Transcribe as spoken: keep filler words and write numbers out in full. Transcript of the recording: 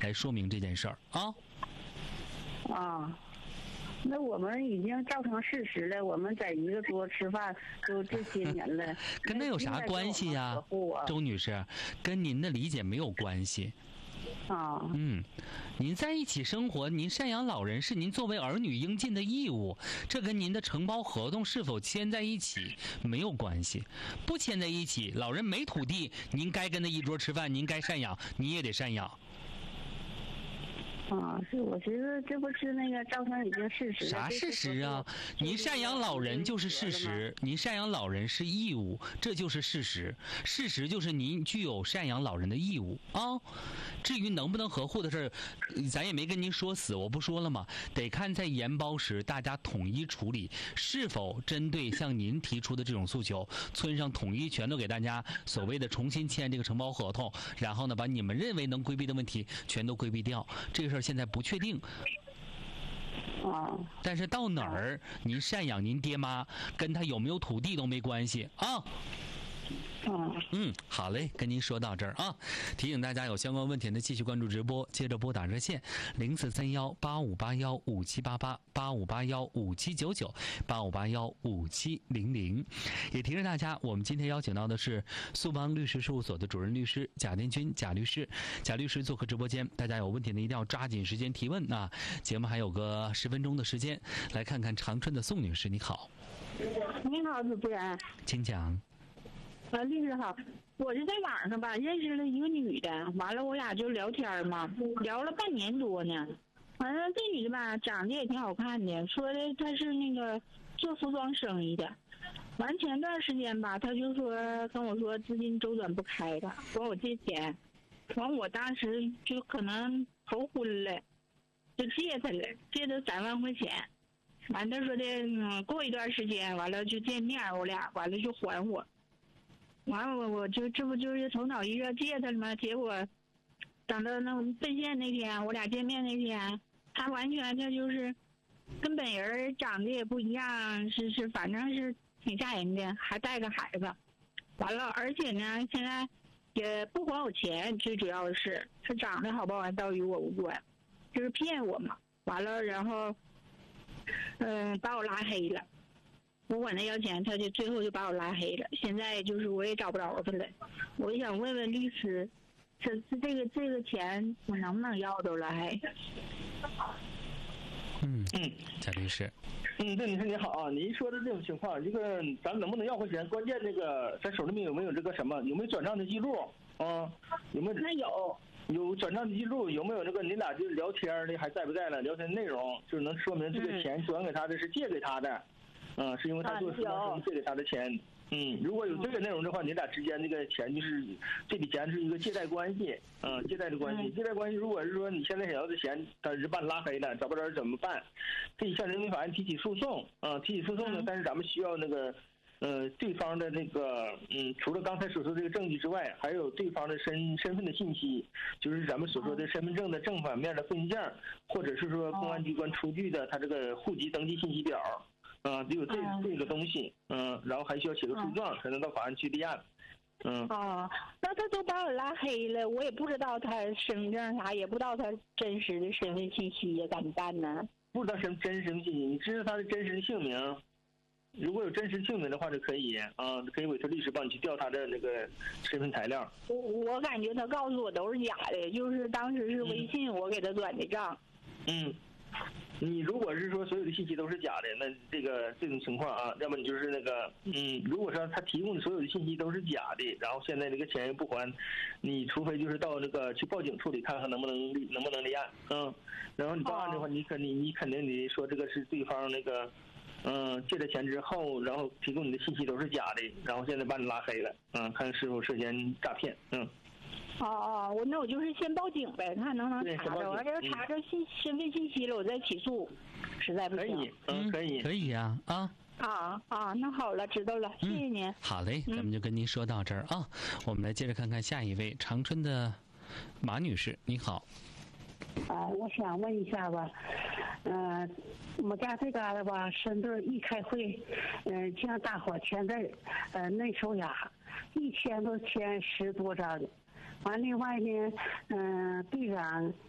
来说明这件事儿啊。 啊。那我们已经造成事实了，我们在一个桌吃饭都这些年了， 跟那有啥关系呀、啊？周女士，跟您的理解没有关系。 啊， 嗯，您在一起生活，您赡养老人是您作为儿女应尽的义务，这跟您的承包合同是否签在一起没有关系。不签在一起，老人没土地，您该跟他一桌吃饭，您该赡养，你也得赡养。 啊，是我觉得这不是那个造成已经事实了。 啥事实啊？您赡养老人就是事实，您赡养老人是义务，这就是事实。事实就是您具有赡养老人的义务啊。至于能不能合户的事儿，咱也没跟您说死，我不说了吗？得看在研包时大家统一处理，是否针对像您提出的这种诉求，村上统一全都给大家所谓的重新签这个承包合同，然后呢，把你们认为能规避的问题全都规避掉。这个事儿现在不确定。 啊， 但是到哪儿您赡养您爹妈，跟他有没有土地都没关系啊。嗯，好嘞，跟您说到这儿啊。提醒大家有相关问题呢，继续关注直播，接着拨打热线零四三幺八五八幺五七八八八五八幺五七九九八五八幺五七零零。也提示大家，我们今天邀请到的是速邦律师事务所的主任律师贾殿军贾律师，贾律师做客直播间，大家有问题呢一定要抓紧时间提问啊。节目还有个十分钟的时间，来看看长春的宋女士，你好。 你好，主持人， 请讲。 呃，律师好，我是在网上吧认识了一个女的，完了我俩就聊天嘛，聊了半年多呢。完了这女的吧长得也挺好看的，说的她是那个做服装生意的。完前段时间吧，她就说跟我说资金周转不开的，管我借钱。完我当时就可能头昏了，就借她了，借她三万块钱。完她说的嗯，过一段时间完了就见面，我俩完了就还我。完了我我就这不就是头脑一热借他了吗？结果等到那奔现那天，我俩见面那天，他完全他就是跟本人长得也不一样，是是反正是挺吓人的，还带个孩子。完了，而且呢，现在也不还我钱，最主要的是他长得好不好倒与我无关，就是骗我嘛。完了，然后嗯把我拉黑了。我管他要钱，他就最后就把我拉黑了。现在就是我也找不着他了。我想问问律师，这这个这个钱我能不能要到了？还？ 嗯嗯，贾律师。 嗯，对，女士你好啊，您说的这种情况，这个咱能不能要回钱？关键这个咱手里面有没有这个什么？有没有转账的记录啊？有没有？ 那有。 有转账的记录，有没有这个你俩就聊天的还在不在了？聊天内容就是能说明这个钱转给他的是借给他的。嗯，是因为他做服装生意借给他的钱。嗯，如果有这个内容的话，你俩之间这个钱就是这笔钱是一个借贷关系。嗯，借贷的关系，借贷关系，如果是说你现在想要的钱，但是把你拉黑了，找不着人怎么办？可以向人民法院提起诉讼。啊，提起诉讼呢，但是咱们需要那个呃对方的那个嗯，除了刚才所说这个证据之外，还有对方的身身份的信息，就是咱们所说的身份证的正反面的份证，或者是说公安机关出具的他这个户籍登记信息表。啊，得有这这个东西，嗯，然后还需要写个诉状，才能到法院去立案。嗯。 哦，那他都把我拉黑了，我也不知道他身份证啥，也不知道他真实的身份信息呀，怎么办呢？ 不知道身真实信息，你知道他的真实姓名？如果有真实姓名的话，就可以啊，可以委托律师帮你去调他的那个身份材料。 我我感觉他告诉我都是假的，就是当时是微信我给他转的账。 嗯。你如果是说所有的信息都是假的，那这个这种情况啊，要么你就是那个，嗯，如果说他提供的所有的信息都是假的，然后现在这个钱又不还，你除非就是到那个去报警处理，看看能不能立能不能立案，嗯，然后你报案的话，你肯定你肯定得说这个是对方那个，嗯，借了钱之后，然后提供你的信息都是假的，然后现在把你拉黑了，嗯，看是否涉嫌诈骗，嗯。 哦哦，我那我就是先报警呗，看能不能查着，完这查着信身份信息了，我再起诉，实在不行。 可以，嗯，可以， 可以啊啊。 啊啊，那好了，知道了，谢谢您。 嗯、好嘞，咱们就跟您说到这儿啊。我们来接着看看下一位，长春的马女士，你好。 啊，我想问一下吧，嗯、呃，我们家这嘎达吧，深圳一开会，嗯、呃，向大伙签字，呃，内收押，一签都签十多张。完，另外呢，嗯、呃，队长